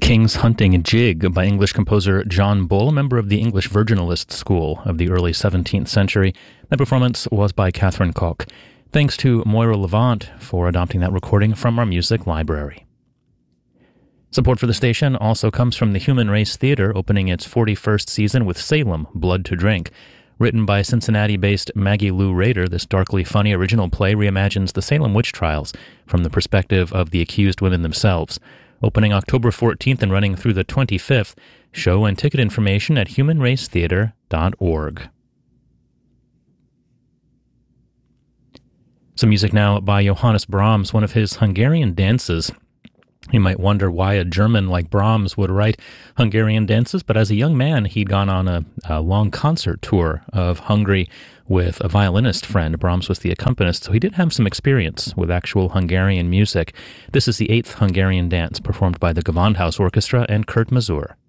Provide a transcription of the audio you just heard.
King's Hunting Jig by English composer John Bull, a member of the English Virginalist school of the early 17th century. That performance was by Catherine Koch. Thanks to Moira Levant for adopting that recording from our music library. Support for the station also comes from the Human Race Theater, opening its 41st season with Salem, Blood to Drink. Written by Cincinnati-based Maggie Lou Rader, this darkly funny original play reimagines the Salem witch trials from the perspective of the accused women themselves. Opening October 14th and running through the 25th. Show and ticket information at humanracetheater.org. Some music now by Johannes Brahms, one of his Hungarian dances. You might wonder why a German like Brahms would write Hungarian dances, but as a young man, he'd gone on a long concert tour of Hungary with a violinist friend. Brahms was the accompanist, so he did have some experience with actual Hungarian music. This is the 8th Hungarian dance, performed by the Gewandhaus Orchestra and Kurt Masur.